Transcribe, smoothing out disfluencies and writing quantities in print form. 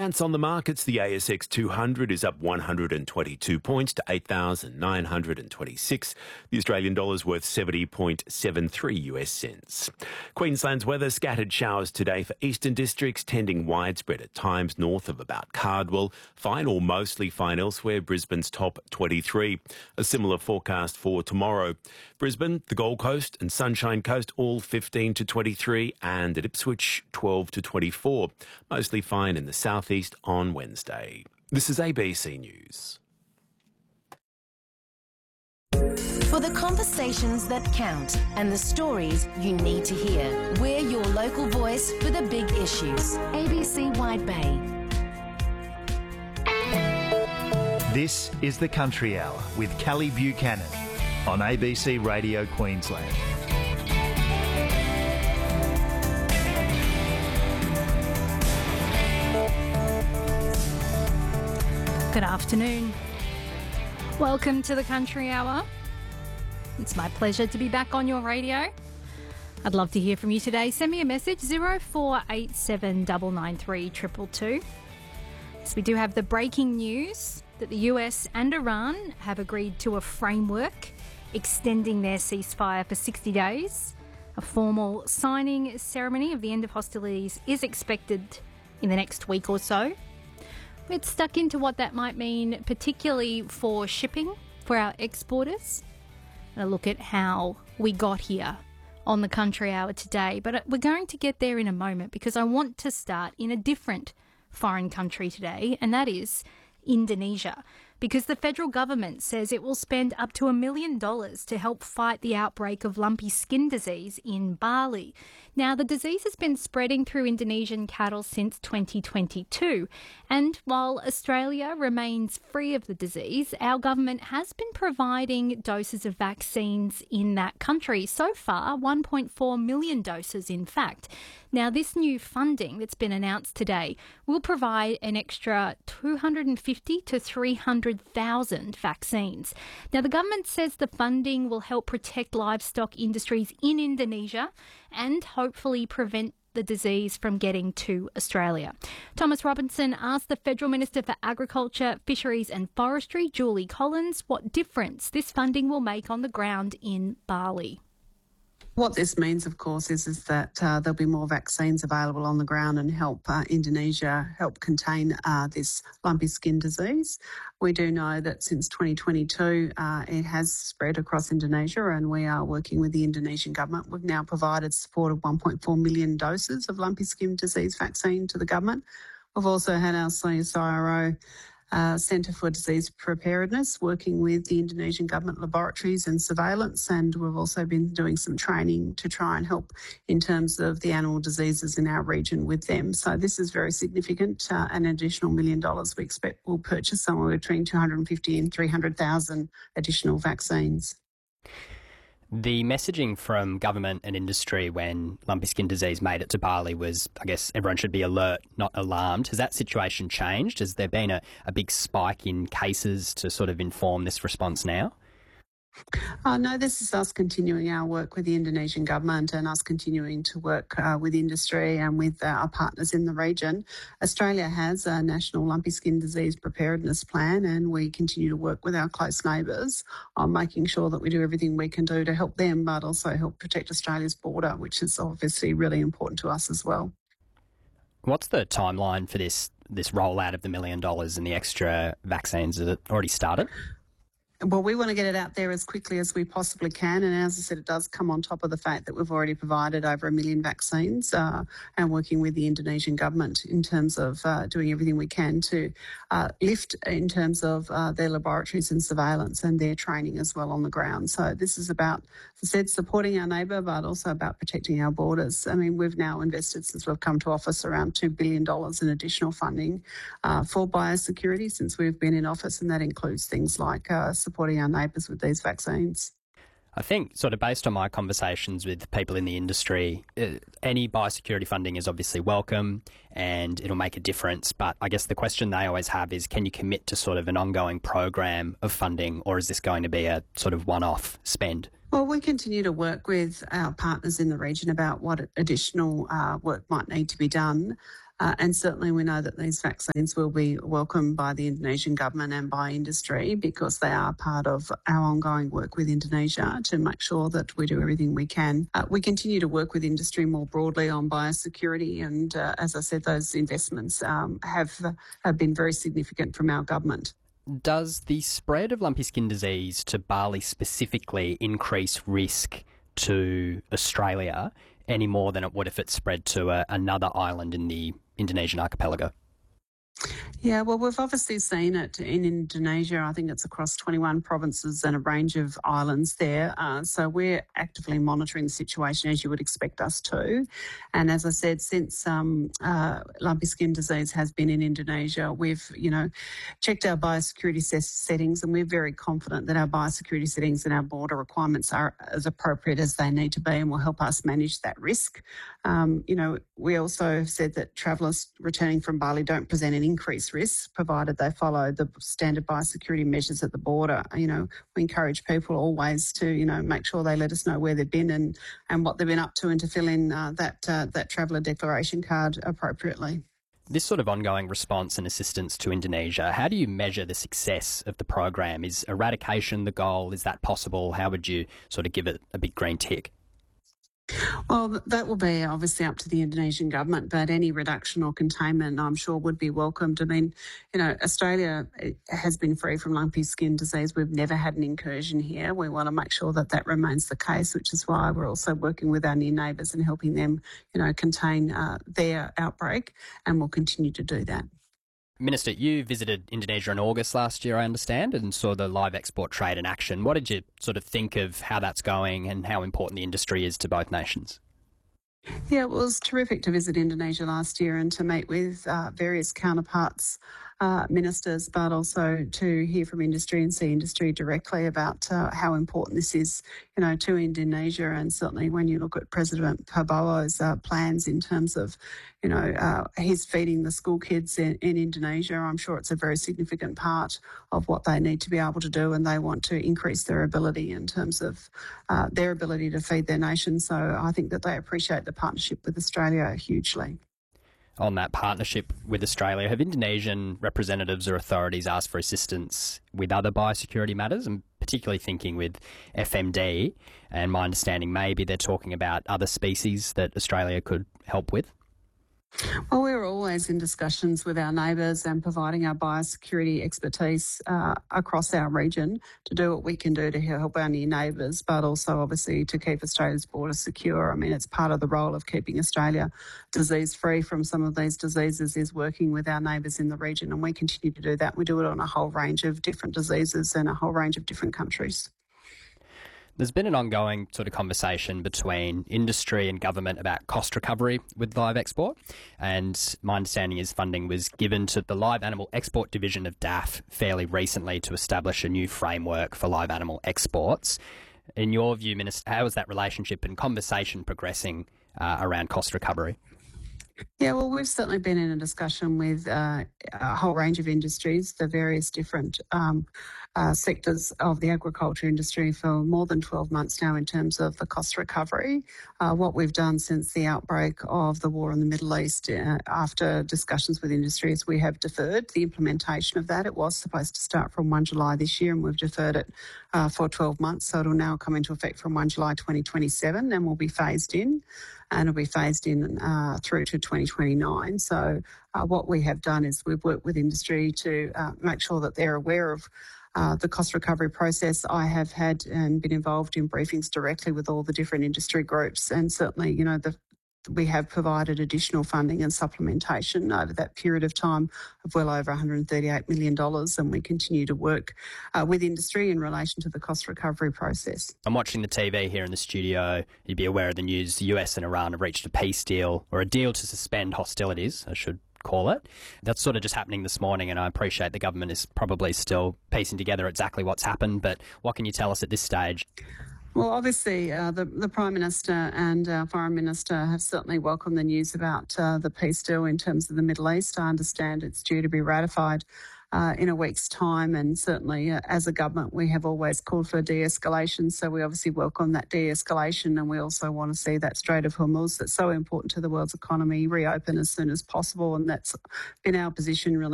Finance on the markets, the ASX 200 is up 122 points to 8,926. The Australian dollar is worth 70.73 US cents. Queensland's weather, scattered showers today for eastern districts, tending widespread at times north of about Cardwell. Fine or mostly fine elsewhere, Brisbane's top 23. A similar forecast for tomorrow. Brisbane, the Gold Coast and Sunshine Coast all 15 to 23, and at Ipswich 12 to 24. Mostly fine in the southeast on Wednesday. This is ABC News. For the conversations that count and the stories you need to hear, we're your local voice for the big issues. ABC Wide Bay. This is the Country Hour with Callie Buchanan on ABC Radio Queensland. Good afternoon. Welcome to the Country Hour. It's my pleasure to be back on your radio. I'd love to hear from you today. Send me a message, 0487 993 222. So we do have the breaking news that the US and Iran have agreed to a framework extending their ceasefire for 60 days. A formal signing ceremony of the end of hostilities is expected in the next week or so. It's stuck into what that might mean, particularly for shipping for our exporters. And a look at how we got here on the Country Hour today. But we're going to get there in a moment because I want to start in a different foreign country today, and that is Indonesia, because the federal government says it will spend up to $1 million to help fight the outbreak of lumpy skin disease in Bali. Now, the disease has been spreading through Indonesian cattle since 2022, and while Australia remains free of the disease, our government has been providing doses of vaccines in that country. So far, 1.4 million doses, in fact. Now, this new funding that's been announced today will provide an extra 250 to 300,000 vaccines. Now, the government says the funding will help protect livestock industries in Indonesia and hopefully prevent the disease from getting to Australia. Thomas Robinson asked the Federal Minister for Agriculture, Fisheries and Forestry, Julie Collins, what difference this funding will make on the ground in Bali. What this means, of course, is that there'll be more vaccines available on the ground and help Indonesia help contain this lumpy skin disease. We do know that since 2022, it has spread across Indonesia, and we are working with the Indonesian government. We've now provided support of 1.4 million doses of lumpy skin disease vaccine to the government. We've also had our CSIRO Centre for Disease Preparedness working with the Indonesian government laboratories and surveillance, and we've also been doing some training to try and help in terms of the animal diseases in our region with them. So this is very significant. An additional $1 million we expect will purchase somewhere between 250 and 300,000 additional vaccines. The messaging from government and industry when lumpy skin disease made it to Bali was, I guess, everyone should be alert, not alarmed. Has that situation changed? Has there been a big spike in cases to sort of inform this response now? No, this is us continuing our work with the Indonesian government and us continuing to work with industry and with our partners in the region. Australia has a national lumpy skin disease preparedness plan, and we continue to work with our close neighbours on making sure that we do everything we can do to help them, but also help protect Australia's border, which is obviously really important to us as well. What's the timeline for this rollout of the $1 million and the extra vaccines? Has it already started? Well, we want to get it out there as quickly as we possibly can. And as I said, it does come on top of the fact that we've already provided over 1 million vaccines and working with the Indonesian government in terms of doing everything we can to lift in terms of their laboratories and surveillance and their training as well on the ground. So this is about, as I said, supporting our neighbour, but also about protecting our borders. I mean, we've now invested, since we've come to office, around $2 billion in additional funding for biosecurity since we've been in office, and that includes things like supporting our neighbours with these vaccines. I think, sort of based on my conversations with people in the industry, any biosecurity funding is obviously welcome and it'll make a difference. But I guess the question they always have is, can you commit to sort of an ongoing program of funding, or is this going to be a sort of one-off spend? Well, we continue to work with our partners in the region about what additional work might need to be done. And certainly we know that these vaccines will be welcomed by the Indonesian government and by industry because they are part of our ongoing work with Indonesia to make sure that we do everything we can. We continue to work with industry more broadly on biosecurity, and as I said, those investments have been very significant from our government. Does the spread of lumpy skin disease to Bali specifically increase risk to Australia any more than it would if it spread to another island in the Indonesian archipelago? Yeah, well, we've obviously seen it in Indonesia. I think it's across 21 provinces and a range of islands there. So we're actively monitoring the situation as you would expect us to. And as I said, since lumpy skin disease has been in Indonesia, we've, checked our biosecurity settings, and we're very confident that our biosecurity settings and our border requirements are as appropriate as they need to be and will help us manage that risk. We also have said that travellers returning from Bali don't present an increased risk, provided they follow the standard biosecurity measures at the border. We encourage people always to, make sure they let us know where they've been and what they've been up to, and to fill in that traveller declaration card appropriately. This sort of ongoing response and assistance to Indonesia, how do you measure the success of the program? Is eradication the goal? Is that possible? How would you sort of give it a big green tick? Well, that will be obviously up to the Indonesian government, but any reduction or containment, I'm sure, would be welcomed. I mean, Australia has been free from lumpy skin disease. We've never had an incursion here. We want to make sure that that remains the case, which is why we're also working with our near neighbours and helping them, contain their outbreak, and we'll continue to do that. Minister, you visited Indonesia in August last year, I understand, and saw the live export trade in action. What did you sort of think of how that's going and how important the industry is to both nations? Yeah, it was terrific to visit Indonesia last year and to meet with various counterparts, ministers, but also to hear from industry and see industry directly about how important this is, to Indonesia. And certainly when you look at President Prabowo's plans in terms of, he's feeding the school kids in Indonesia, I'm sure it's a very significant part of what they need to be able to do, and they want to increase their ability in terms of their ability to feed their nation. So I think that they appreciate the partnership with Australia hugely. On that partnership with Australia, have Indonesian representatives or authorities asked for assistance with other biosecurity matters? I'm particularly thinking with FMD, and my understanding maybe they're talking about other species that Australia could help with. Well, we're always in discussions with our neighbours and providing our biosecurity expertise across our region to do what we can do to help our near neighbours, but also obviously to keep Australia's borders secure. I mean, it's part of the role of keeping Australia disease-free from some of these diseases is working with our neighbours in the region, and we continue to do that. We do it on a whole range of different diseases and a whole range of different countries. There's been an ongoing sort of conversation between industry and government about cost recovery with live export, and my understanding is funding was given to the live animal export division of DAFF fairly recently to establish a new framework for live animal exports. In your view, Minister, how is that relationship and conversation progressing around cost recovery? Yeah, well, we've certainly been in a discussion with a whole range of industries, the various different sectors of the agriculture industry for more than 12 months now in terms of the cost recovery. What we've done since the outbreak of the war in the Middle East, after discussions with industries, we have deferred the implementation of that. It was supposed to start from 1 July this year, and we've deferred it for 12 months. So it'll now come into effect from 1 July 2027 and will be phased in. And it'll be phased in through to 2029. So what we have done is we've worked with industry to make sure that they're aware of the cost recovery process. I have had and been involved in briefings directly with all the different industry groups, and certainly, we have provided additional funding and supplementation over that period of time of well over $138 million, and we continue to work with industry in relation to the cost recovery process. I'm watching the TV here in the studio. You'd be aware of the news. The US and Iran have reached a peace deal, or a deal to suspend hostilities, I should call it. That's sort of just happening this morning, and I appreciate the government is probably still piecing together exactly what's happened, but what can you tell us at this stage? Well, obviously, the Prime Minister and our Foreign Minister have certainly welcomed the news about the peace deal in terms of the Middle East. I understand it's due to be ratified in a week's time. And certainly as a government, we have always called for de-escalation. So we obviously welcome that de-escalation, and we also want to see that Strait of Hormuz, that's so important to the world's economy, reopen as soon as possible. And that's been our position really